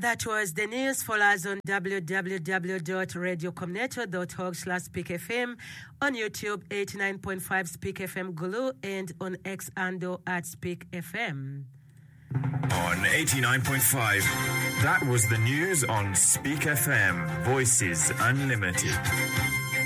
That was the news. Follow us on www.radiocombinator.org/SpeakFM, on YouTube 89.5 Speak FM Gulu, and on X Ando at Speak FM. On 89.5, that was the news on Speak FM, Voices Unlimited.